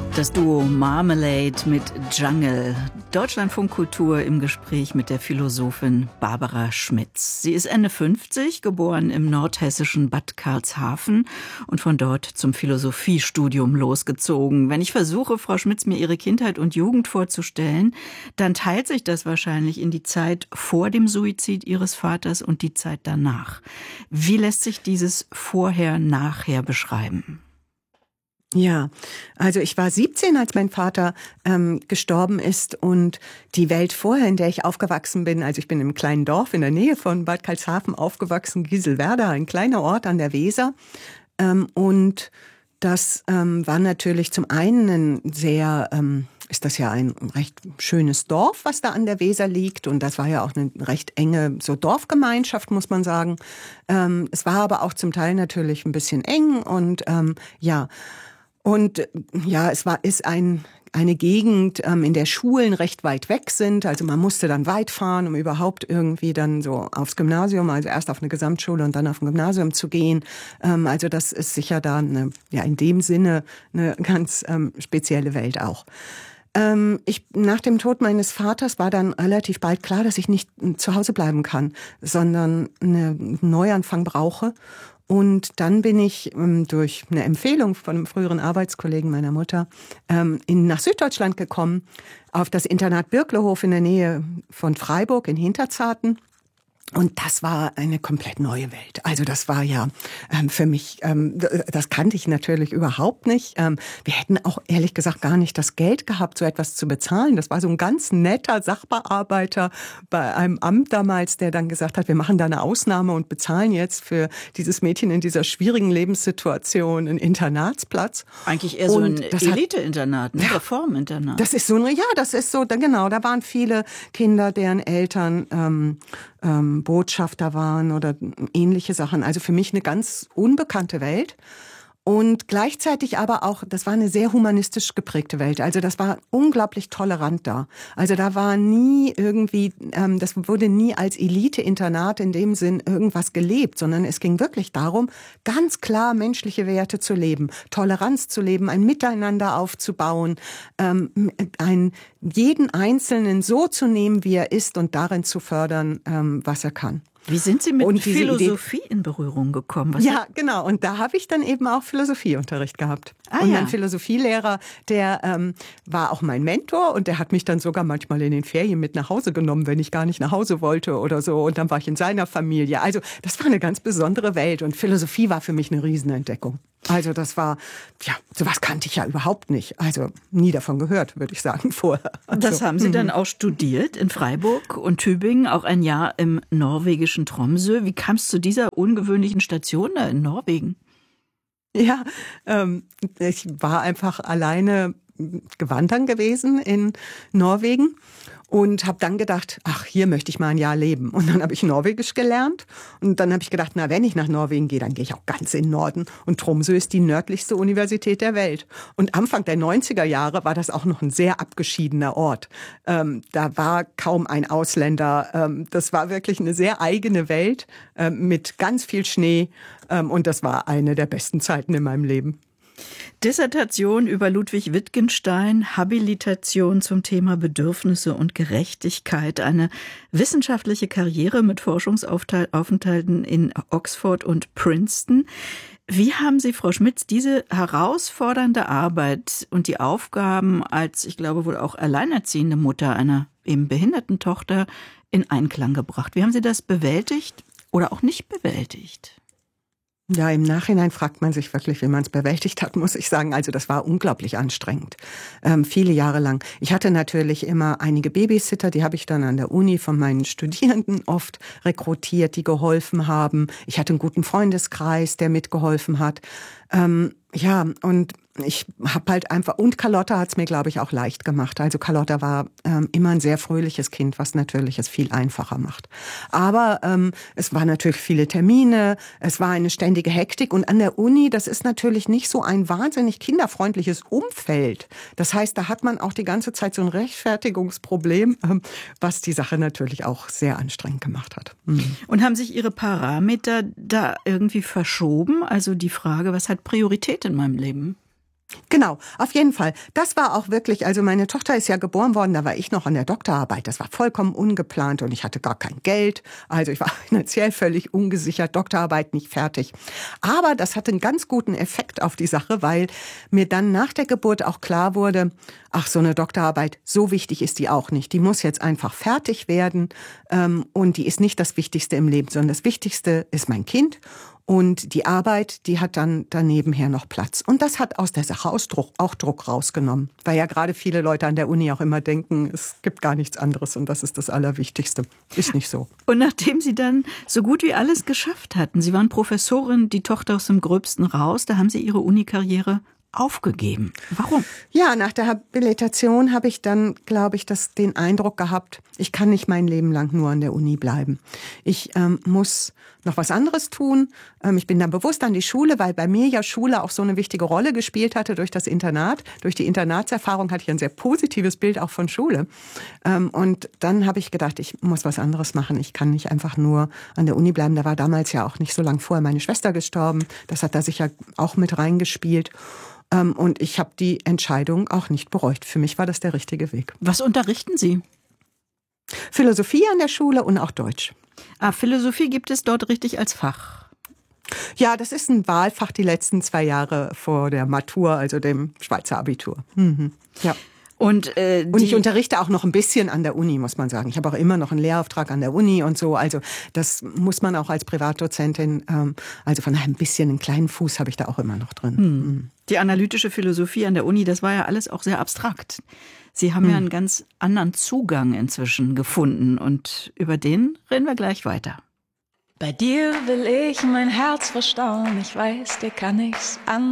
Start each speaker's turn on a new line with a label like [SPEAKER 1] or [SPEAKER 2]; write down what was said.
[SPEAKER 1] Das Duo Marmalade mit Jungle. Deutschlandfunk Kultur im Gespräch mit der Philosophin Barbara Schmitz. Sie ist Ende 50, geboren im nordhessischen Bad Karlshafen und von dort zum Philosophiestudium losgezogen. Wenn ich versuche, Frau Schmitz, mir ihre Kindheit und Jugend vorzustellen, dann teilt sich das wahrscheinlich in die Zeit vor dem Suizid ihres Vaters und die Zeit danach. Wie lässt sich dieses Vorher-Nachher beschreiben?
[SPEAKER 2] Ja, also ich war 17, als mein Vater gestorben ist, und die Welt vorher, in der ich aufgewachsen bin, also ich bin im kleinen Dorf in der Nähe von Bad Karlshafen aufgewachsen, Gieselwerder, ein kleiner Ort an der Weser, und das war natürlich zum einen sehr, ist das ja ein recht schönes Dorf, was da an der Weser liegt, und das war ja auch eine recht enge so Dorfgemeinschaft, muss man sagen. Es war aber auch zum Teil natürlich ein bisschen eng und ja. Und ja, ist eine Gegend, in der Schulen recht weit weg sind. Also man musste dann weit fahren, um überhaupt irgendwie dann so aufs Gymnasium, also erst auf eine Gesamtschule und dann auf ein Gymnasium zu gehen. Also das ist sicher da in dem Sinne eine ganz spezielle Welt auch. Nach dem Tod meines Vaters war dann relativ bald klar, dass ich nicht zu Hause bleiben kann, sondern einen Neuanfang brauche. Und dann bin ich durch eine Empfehlung von einem früheren Arbeitskollegen meiner Mutter nach Süddeutschland gekommen, auf das Internat Birklehof in der Nähe von Freiburg in Hinterzarten. Und das war eine komplett neue Welt. Also das war ja für mich, das kannte ich natürlich überhaupt nicht. Wir hätten auch ehrlich gesagt gar nicht das Geld gehabt, so etwas zu bezahlen. Das war so ein ganz netter Sachbearbeiter bei einem Amt damals, der dann gesagt hat, wir machen da eine Ausnahme und bezahlen jetzt für dieses Mädchen in dieser schwierigen Lebenssituation einen Internatsplatz.
[SPEAKER 1] Eigentlich eher so ein Elite-Internat, ne? Reforminternat.
[SPEAKER 2] Das ist so, genau, da waren viele Kinder, deren Eltern Botschafter waren oder ähnliche Sachen. Also für mich eine ganz unbekannte Welt. Und gleichzeitig aber auch, das war eine sehr humanistisch geprägte Welt. Also das war unglaublich tolerant da. Also da war nie irgendwie, das wurde nie als Elite-Internat in dem Sinn irgendwas gelebt, sondern es ging wirklich darum, ganz klar menschliche Werte zu leben, Toleranz zu leben, ein Miteinander aufzubauen, jeden Einzelnen so zu nehmen, wie er ist, und darin zu fördern, was er kann.
[SPEAKER 1] Wie sind Sie mit Philosophie in Berührung gekommen?
[SPEAKER 2] Genau. Und da habe ich dann eben auch Philosophieunterricht gehabt. Und mein Philosophielehrer, der war auch mein Mentor, und der hat mich dann sogar manchmal in den Ferien mit nach Hause genommen, wenn ich gar nicht nach Hause wollte oder so. Und dann war ich in seiner Familie. Also das war eine ganz besondere Welt, und Philosophie war für mich eine Riesenentdeckung. Also das war, sowas kannte ich ja überhaupt nicht. Also nie davon gehört, würde ich sagen, vorher. Also,
[SPEAKER 1] das haben Sie dann auch studiert in Freiburg und Tübingen, auch ein Jahr im norwegischen Tromsø. Wie kam es zu dieser ungewöhnlichen Station da in Norwegen?
[SPEAKER 2] Ja, ich war einfach alleine gewandern gewesen in Norwegen und habe dann gedacht, ach, hier möchte ich mal ein Jahr leben. Und dann habe ich Norwegisch gelernt, und dann habe ich gedacht, wenn ich nach Norwegen gehe, dann gehe ich auch ganz in den Norden. Und Tromsø ist die nördlichste Universität der Welt. Und Anfang der 90er Jahre war das auch noch ein sehr abgeschiedener Ort. Da war kaum ein Ausländer. Das war wirklich eine sehr eigene Welt mit ganz viel Schnee. Und das war eine der besten Zeiten in meinem Leben.
[SPEAKER 1] Dissertation über Ludwig Wittgenstein, Habilitation zum Thema Bedürfnisse und Gerechtigkeit, eine wissenschaftliche Karriere mit Forschungsaufenthalten in Oxford und Princeton. Wie haben Sie, Frau Schmitz, diese herausfordernde Arbeit und die Aufgaben als, ich glaube, wohl auch alleinerziehende Mutter einer eben behinderten Tochter in Einklang gebracht? Wie haben Sie das bewältigt oder auch nicht bewältigt?
[SPEAKER 2] Ja, im Nachhinein fragt man sich wirklich, wie man es bewältigt hat, muss ich sagen. Also das war unglaublich anstrengend, viele Jahre lang. Ich hatte natürlich immer einige Babysitter, die habe ich dann an der Uni von meinen Studierenden oft rekrutiert, die geholfen haben. Ich hatte einen guten Freundeskreis, der mitgeholfen hat. Und ich habe halt einfach, und Carlotta hat es mir, glaube ich, auch leicht gemacht. Also Carlotta war immer ein sehr fröhliches Kind, was natürlich es viel einfacher macht. Aber es waren natürlich viele Termine, es war eine ständige Hektik, und an der Uni, das ist natürlich nicht so ein wahnsinnig kinderfreundliches Umfeld. Das heißt, da hat man auch die ganze Zeit so ein Rechtfertigungsproblem, was die Sache natürlich auch sehr anstrengend gemacht hat.
[SPEAKER 1] Und haben sich Ihre Parameter da irgendwie verschoben? Also die Frage, was hat Priorität in meinem Leben?
[SPEAKER 2] Genau, auf jeden Fall. Das war auch wirklich, also meine Tochter ist ja geboren worden, da war ich noch an der Doktorarbeit. Das war vollkommen ungeplant und ich hatte gar kein Geld. Also ich war finanziell völlig ungesichert, Doktorarbeit nicht fertig. Aber das hatte einen ganz guten Effekt auf die Sache, weil mir dann nach der Geburt auch klar wurde, ach, so eine Doktorarbeit, so wichtig ist die auch nicht. Die muss jetzt einfach fertig werden und die ist nicht das Wichtigste im Leben, sondern das Wichtigste ist mein Kind. Und die Arbeit, die hat dann danebenher noch Platz. Und das hat aus der Sache auch Druck rausgenommen. Weil ja gerade viele Leute an der Uni auch immer denken, es gibt gar nichts anderes und das ist das Allerwichtigste. Ist nicht so.
[SPEAKER 1] Und nachdem Sie dann so gut wie alles geschafft hatten, Sie waren Professorin, die Tochter aus dem Gröbsten raus, da haben Sie Ihre Unikarriere aufgegeben. Warum?
[SPEAKER 2] Ja, nach der Habilitation habe ich dann, glaube ich, den Eindruck gehabt, ich kann nicht mein Leben lang nur an der Uni bleiben. Ich muss noch was anderes tun. Ich bin dann bewusst an die Schule, weil bei mir ja Schule auch so eine wichtige Rolle gespielt hatte durch das Internat. Durch die Internatserfahrung hatte ich ein sehr positives Bild auch von Schule. Und dann habe ich gedacht, ich muss was anderes machen. Ich kann nicht einfach nur an der Uni bleiben. Da war damals ja auch nicht so lang vorher meine Schwester gestorben. Das hat da sicher auch mit reingespielt. Und ich habe die Entscheidung auch nicht bereut. Für mich war das der richtige Weg.
[SPEAKER 1] Was unterrichten Sie?
[SPEAKER 2] Philosophie an der Schule und auch Deutsch.
[SPEAKER 1] Philosophie gibt es dort richtig als Fach?
[SPEAKER 2] Ja, das ist ein Wahlfach die letzten 2 Jahre vor der Matur, also dem Schweizer Abitur. Mhm. Ja. Und ich unterrichte auch noch ein bisschen an der Uni, muss man sagen. Ich habe auch immer noch einen Lehrauftrag an der Uni und so. Also das muss man auch als Privatdozentin, also von daher ein bisschen einen kleinen Fuß habe ich da auch immer noch drin.
[SPEAKER 1] Die analytische Philosophie an der Uni, das war ja alles auch sehr abstrakt. Sie haben ja einen ganz anderen Zugang inzwischen gefunden und über den reden wir gleich weiter.
[SPEAKER 3] Bei dir will ich mein Herz verstauen, ich weiß, dir kann ich's an.